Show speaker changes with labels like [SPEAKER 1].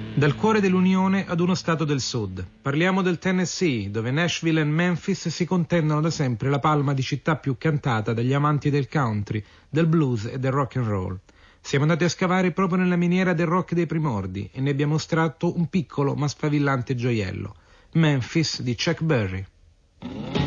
[SPEAKER 1] Dal cuore dell'Unione ad uno stato del Sud. Parliamo del Tennessee, dove Nashville e Memphis si contendono da sempre la palma di città più cantata dagli amanti del country, del blues e del rock and roll. Siamo andati a scavare proprio nella miniera del rock dei primordi e ne abbiamo estratto un piccolo ma sfavillante gioiello. Memphis di Chuck Berry.